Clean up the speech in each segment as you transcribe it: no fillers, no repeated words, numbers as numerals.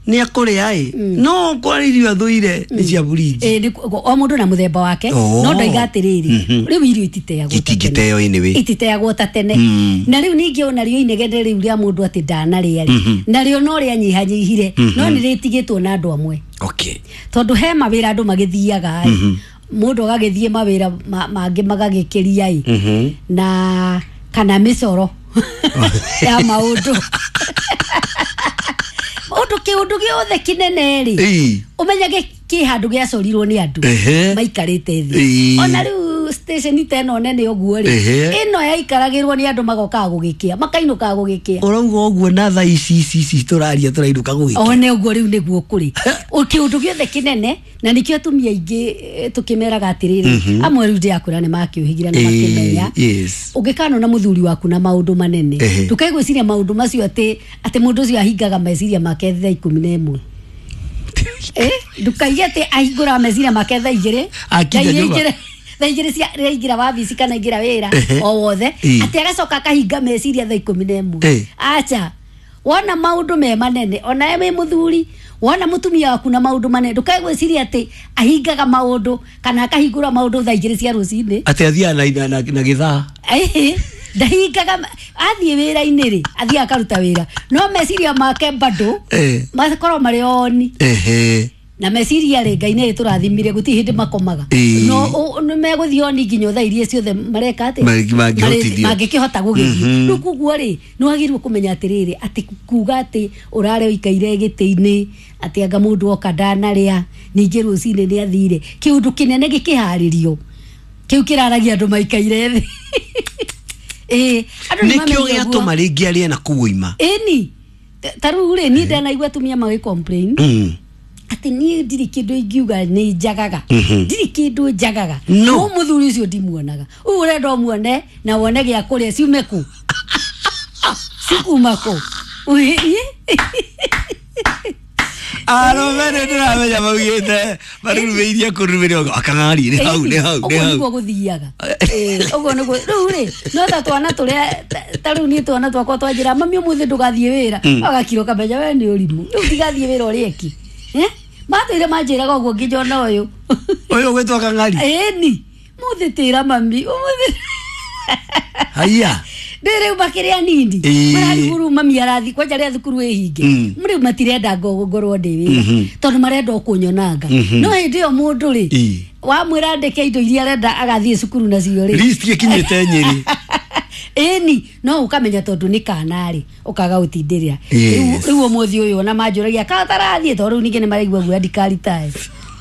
ni akore ai no kwaririo athuire ni cia buriji o mundu na muthemba wake no ndaigatiriri riu irio itigiteo anyway ititeagwo ta tene na riu ningi ona rio inegende riu ria mundu ati ndanaria na rio no ria nyihanyihire no ni ritigitwo na andu amwe okay tondu he mawira andu magithiaga mundu agagithie mawira mangi magagikiria na kana micoro ya maundu undu giothe kinene ri umenyage ki handu gia corirwo ni andu maikarite thi ona riu station teno nene oguo ri ino yaikaragirwo ni andu magoka gugikia makainuka gugikia urauga oguo na tha ici turaria turairuka gugikia one oguo riu niguo kuri undu giothe kinene na nikio atumia ingi tukimeraga atiriri amwe riu ndiakura ni makiuhigira na makimenya ungikano na muthuri waku na maundu manene tukaigwiciria maundu macio ati mundu ucio ahingaga meciria make thaa 11 ndukaige ati ahingura meciria make thaa 2 thaa 2 cia ingira wabici kana ingira wira o wothe ati agacoka akahinga meciria thaa 11 acha wona maundu me manene ona eme muthuri wona mutumia waku na maundu manene ndukaigwiciria ati ahingaga maundu kana akahingura maundu thaa 2 cia rucini ati athia na githaa ndahingaga athie wira-ini ri athia akaruta wira no meciria make bado makorwo mari oni na meciria ri Ngai ni turathimire guti hindi makomaga no meguthio oni nginyo thaa iria ciothe mareka ati mangikihota gugithio rukuguo ri no agirwo kumenya atiriri ati kuga ati urare uikaire giti-ini ati anga mundu oka ndanaria ningi rucini ni athire kiundu kinene gikiharirio kiu kiraragia andu maikaire thi nikio giatuma ringi aria na kuuima ni taru ri ni ndanaigua tumia magi complain ati ni ndiri kindu ingiuga ni njagaga ndiri kindu njagaga no muthuri ucio ndimuonaga urenda muone na wone gia kuria ciume ku cikuma ku Aromene ndiramenya maugite marumeirie kurumirio akangari ni hau ugo guthiaga ugo nugo ruri no ta twana turia taru ni twana twakwa twanjira mami umuthi ndugathie wira agakiro kamenya we ni urimu ndigathie wira urieki matire manjiraga ugo ngijona uyu gwetwa akangari ni muthi tira mami umuthi haya ndere ubakiria nindi marari guru mami arathi kwa jari thukuru ehinge muri matirenda ngorwo ndiwi tondu marenda okunyonanga no hindi o mundu ri wa mwira ndeke indo iria arenda agathie cukuru na cio ri list gikinyete Nyeri ni no ukamenya tondu ni kanari ukaga utindirira riu omuthi uyu na manjuragia ka tarathie tondu ninge ni maraigua gwa ndikaritae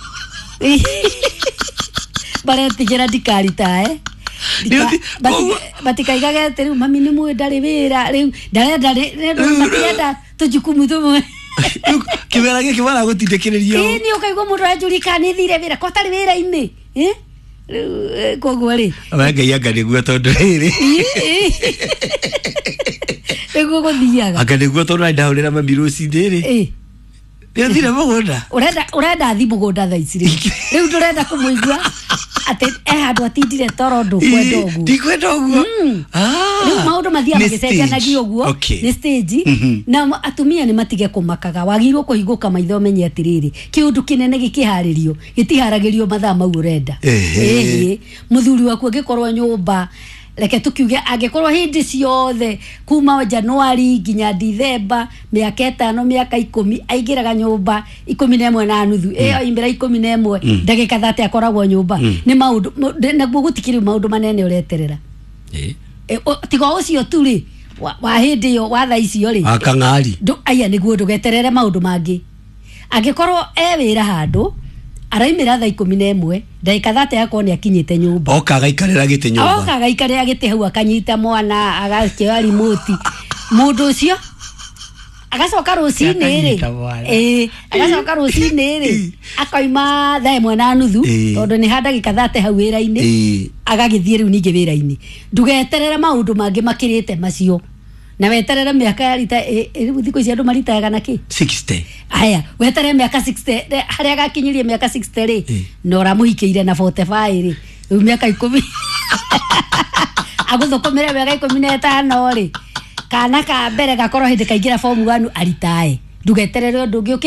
bare tigera ndikaritae batikaigaga ati riu mami ni mwe ndari wira riu ndarenda matienda tujukumu tumwe kibera giki bara gutindikiririo ni ukaigua mundu ajuri kana thire wira ko tari wira-ini koguo ri Ngai anga niguo tondu riri ego guthiaga anga niguo tondu ndaurira mami rucini ri thire mugunda urenda thi mugunda thaa ici riu ndurenda kumuigua ati handu atindire toro ndu kwenda uguo ndikwenda uguo riu maundu mathia magicenjanagia uguo ni stage na atumia ni matige kumakaga wagirwo kuhinguka maitho menye atiriri kiundu kinene gikiharirio gitiharagirio mathaa mau urenda muthuri waku ngikorwo nyumba reke tukiuge angikorwo hindi ciothe kuma Januari nginya December miaka 5 miaka 10 aigiraga nyumba 11 na nuthu imbira 11 ndagika 30 akoragwo nyumba ni maundu naguo gutikiri maundu manene ureterera tigo ucio turi wa hindi yo wa thaa icio ri akangari aya niguo ndugeterere maundu mangi angikorwo wira handu araimira thaa 11 ndagika 30 yako ni akinyite nyumba okagaikarira gite nyumba okagaikarira gite hau akanyita mwana agakioa remote mundu ucio agacoka rucini ri agacoka rucini ri akoima thaa 1 na nuthu tondu ni ndagika 30 hau wira-ini agagithie riu ningi wira-ini ndugeterera maundu mangi makirite macio na weterere miaka ya rita riu thiko cia andu maritaga na ki 60 aya weterere miaka 60 haria gakinyirie miaka 60 ri no ramuhikiire na 45 ri riu miaka 10 aguthukumire miaka 15 ri kana ka mbere gakorwo hindi kaingira form 1 aritae ndugeterere undu ungi